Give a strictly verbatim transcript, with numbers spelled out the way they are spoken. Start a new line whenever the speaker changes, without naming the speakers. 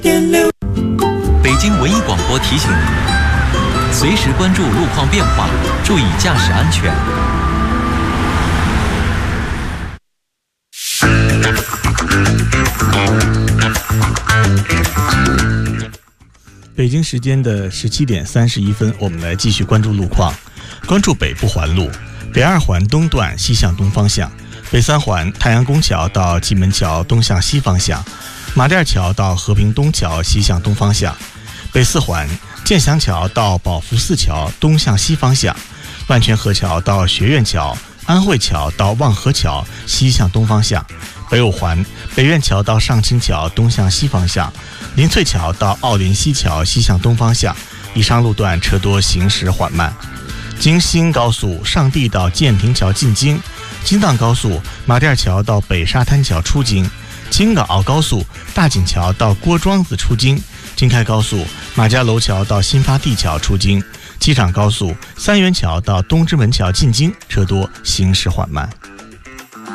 北京文艺广播提醒您，随时关注路况变化，注意驾驶安全。
北京时间的十七点三十一分，我们来继续关注路况。关注北部环路，北二环东段西向东方向，北三环太阳宫桥到蓟门桥东向西方向，马甸桥到和平东桥西向东方向，北四环建祥桥到宝福寺桥东向西方向，万泉河桥到学院桥、安慧桥到望河桥西向东方向，北五环北苑桥到上清桥东向西方向，林翠桥到奥林西桥西向东方向，以上路段车多，行驶缓慢。京新高速上地到建平桥进京，京藏高速马甸桥到北沙滩桥出京，京港澳高速大井桥到郭庄子出京，京开高速马家楼桥到新发地桥出京，机场高速三元桥到东直门桥进京，车多，行驶缓慢。